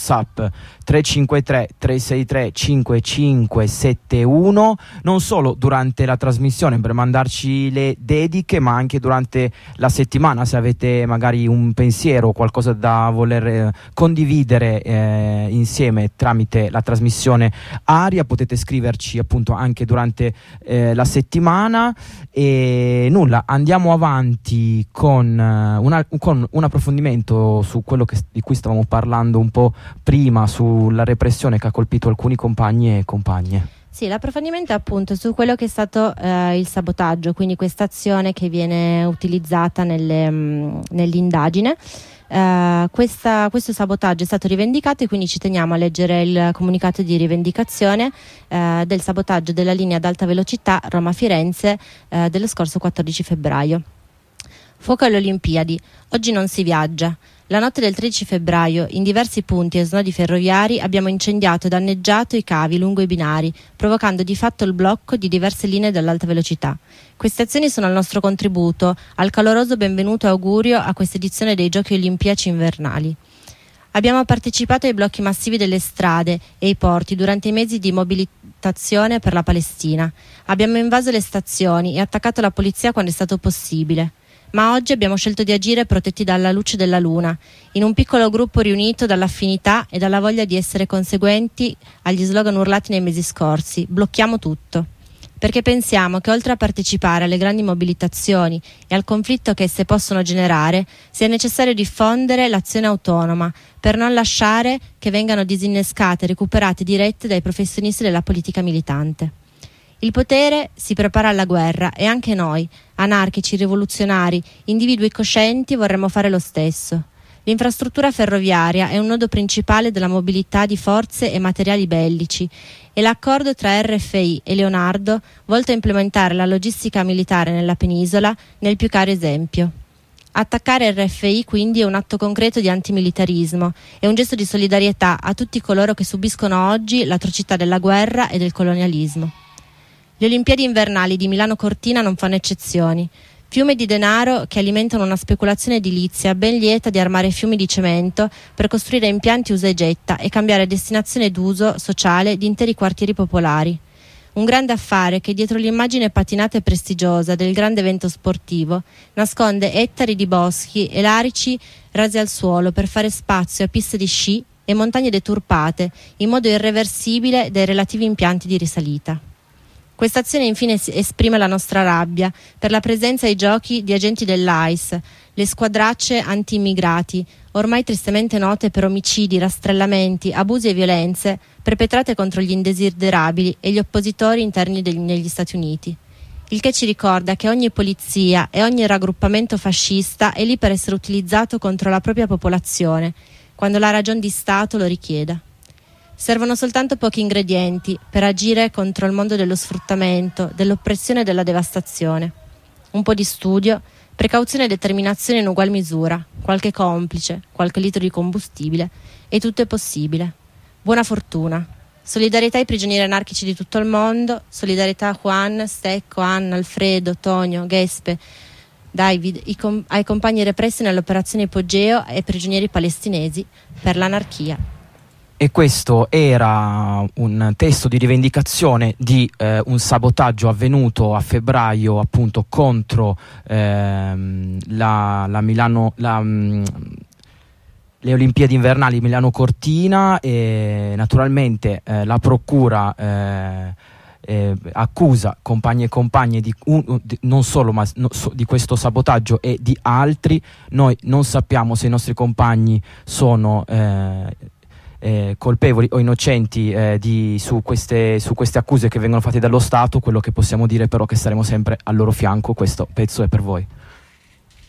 WhatsApp 353 363 5571, non solo durante la trasmissione per mandarci le dediche, ma anche durante la settimana, se avete magari un pensiero o qualcosa da voler condividere insieme tramite la trasmissione Aria, potete scriverci appunto anche durante la settimana. E nulla, andiamo avanti con un approfondimento su quello di cui stavamo parlando un po' prima, sulla repressione che ha colpito alcuni compagni e compagne. Sì, l'approfondimento è appunto su quello che è stato il sabotaggio, quindi questa azione che viene utilizzata nell'indagine. Questo sabotaggio è stato rivendicato e quindi ci teniamo a leggere il comunicato di rivendicazione del sabotaggio della linea ad alta velocità Roma-Firenze dello scorso 14 febbraio. Fuoco alle Olimpiadi. Oggi non si viaggia. La notte del 13 febbraio, in diversi punti e snodi ferroviari, abbiamo incendiato e danneggiato i cavi lungo i binari, provocando di fatto il blocco di diverse linee dell'alta velocità. Queste azioni sono il nostro contributo al caloroso benvenuto e augurio a questa edizione dei Giochi Olimpiaci invernali. Abbiamo partecipato ai blocchi massivi delle strade e ai porti durante i mesi di mobilitazione per la Palestina. Abbiamo invaso le stazioni e attaccato la polizia quando è stato possibile. Ma oggi abbiamo scelto di agire protetti dalla luce della luna, in un piccolo gruppo riunito dall'affinità e dalla voglia di essere conseguenti agli slogan urlati nei mesi scorsi: blocchiamo tutto. Perché pensiamo che oltre a partecipare alle grandi mobilitazioni e al conflitto che esse possono generare, sia necessario diffondere l'azione autonoma per non lasciare che vengano disinnescate, recuperate e dirette dai professionisti della politica militante. Il potere si prepara alla guerra e anche noi, anarchici, rivoluzionari, individui coscienti, vorremmo fare lo stesso. L'infrastruttura ferroviaria è un nodo principale della mobilità di forze e materiali bellici e l'accordo tra RFI e Leonardo, volto a implementare la logistica militare nella penisola, ne è il più caro esempio. Attaccare RFI quindi è un atto concreto di antimilitarismo, è un gesto di solidarietà a tutti coloro che subiscono oggi l'atrocità della guerra e del colonialismo. Le Olimpiadi invernali di Milano Cortina non fanno eccezioni. Fiume di denaro che alimentano una speculazione edilizia ben lieta di armare fiumi di cemento per costruire impianti usa e getta e cambiare destinazione d'uso sociale di interi quartieri popolari. Un grande affare che dietro l'immagine patinata e prestigiosa del grande evento sportivo nasconde ettari di boschi e larici rasi al suolo per fare spazio a piste di sci e montagne deturpate in modo irreversibile dai relativi impianti di risalita. Questa azione infine esprime la nostra rabbia per la presenza ai giochi di agenti dell'AIS, le squadracce anti-immigrati, ormai tristemente note per omicidi, rastrellamenti, abusi e violenze perpetrate contro gli indesiderabili e gli oppositori interni negli Stati Uniti. Il che ci ricorda che ogni polizia e ogni raggruppamento fascista è lì per essere utilizzato contro la propria popolazione, quando la ragion di Stato lo richieda. Servono soltanto pochi ingredienti per agire contro il mondo dello sfruttamento, dell'oppressione e della devastazione. Un po' di studio, precauzione e determinazione in ugual misura, qualche complice, qualche litro di combustibile, e tutto è possibile. Buona fortuna. Solidarietà ai prigionieri anarchici di tutto il mondo, solidarietà a Juan, Stecco, Anna, Alfredo, Tonio, Gespe, David, ai compagni repressi nell'operazione Ipogeo e ai prigionieri palestinesi per l'anarchia. E questo era un testo di rivendicazione di un sabotaggio avvenuto a febbraio appunto contro le Olimpiadi invernali Milano Cortina, e naturalmente la procura accusa compagni e compagne non solo ma di questo sabotaggio e di altri. Noi non sappiamo se i nostri compagni sono colpevoli o innocenti su queste accuse che vengono fatte dallo Stato. Quello che possiamo dire però è che saremo sempre al loro fianco. Questo pezzo è per voi.